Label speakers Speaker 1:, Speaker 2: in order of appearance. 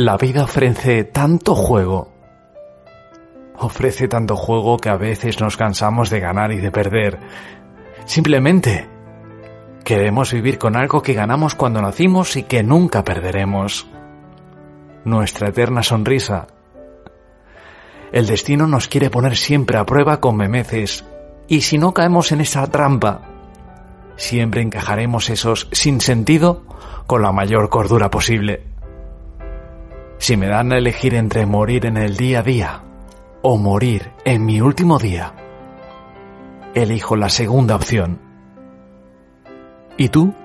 Speaker 1: La vida ofrece tanto juego. Ofrece tanto juego que a veces nos cansamos de ganar y de perder. Simplemente queremos vivir con algo que ganamos cuando nacimos y que nunca perderemos. Nuestra eterna sonrisa. El destino nos quiere poner siempre a prueba con memeces, y si no caemos en esa trampa, siempre encajaremos esos sinsentido con la mayor cordura posible. Si me dan a elegir entre morir en el día a día o morir en mi último día, elijo la segunda opción. ¿Y tú?